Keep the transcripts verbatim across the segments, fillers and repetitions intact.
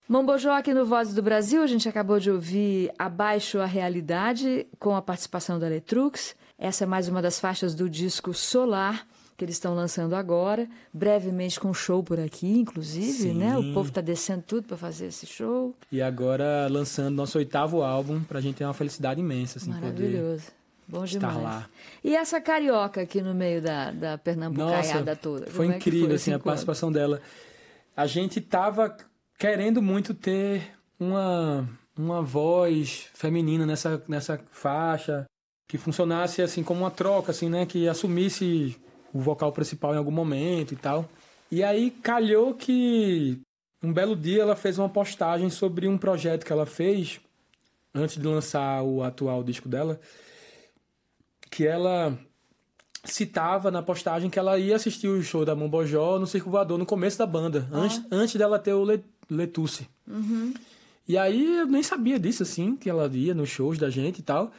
Mombojó aqui no Vozes do Brasil, a gente acabou de ouvir Abaixo a Realidade, com a participação da Letrux. Essa é mais uma das faixas do disco Solar, que eles estão lançando agora, brevemente com show por aqui, inclusive, né? O povo está descendo tudo para fazer esse show. E agora lançando nosso oitavo álbum, pra gente ter uma felicidade imensa, assim, maravilhoso. Poder bom estar demais. lá. E essa carioca aqui no meio da, da pernambucaiada toda? Foi Como incrível, é que foi assim, a participação dela. A gente tava querendo muito ter uma, uma voz feminina nessa, nessa faixa, que funcionasse assim como uma troca, assim, né? Que assumisse o vocal principal em algum momento e tal. E aí calhou que um belo dia ela fez uma postagem sobre um projeto que ela fez antes de lançar o atual disco dela, que ela citava na postagem que ela ia assistir o show da Mombojó no Circo Voador, no começo da banda, ah. antes, antes dela ter o Letusse. Uhum. E aí eu nem sabia disso, assim, que ela ia nos shows da gente e tal.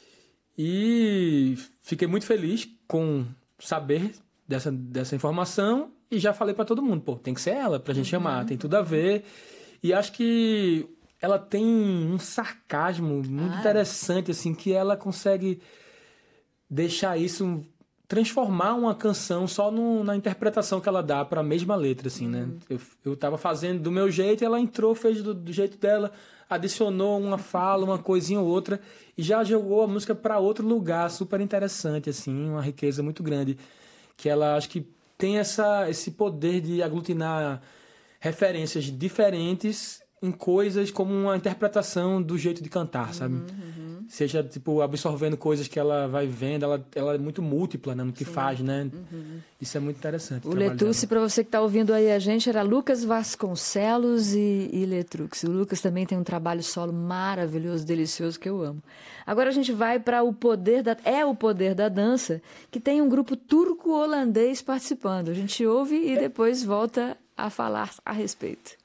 E fiquei muito feliz com saber dessa, dessa informação e já falei pra todo mundo, pô, tem que ser ela pra gente uhum. chamar, tem tudo a ver. E acho que ela tem um sarcasmo muito ah. interessante, assim, que ela consegue deixar isso, transformar uma canção só no, na interpretação que ela dá para a mesma letra, assim, uhum. né? Eu, eu tava fazendo do meu jeito e ela entrou, fez do, do jeito dela, adicionou uma fala, uma coisinha ou outra e já jogou a música para outro lugar, super interessante, assim, uma riqueza muito grande, que ela acho que tem essa, esse poder de aglutinar referências diferentes em coisas como uma interpretação do jeito de cantar, sabe? Uhum, uhum. Seja, tipo, absorvendo coisas que ela vai vendo, ela, ela é muito múltipla, né, no que Sim. faz, né? Uhum. Isso é muito interessante. O Letusse, para você que está ouvindo aí a gente, era Lucas Vasconcelos e, e Letrux. O Lucas também tem um trabalho solo maravilhoso, delicioso, que eu amo. Agora a gente vai para o poder da... É o Poder da Dança, que tem um grupo turco-holandês participando. A gente ouve e depois volta a falar a respeito.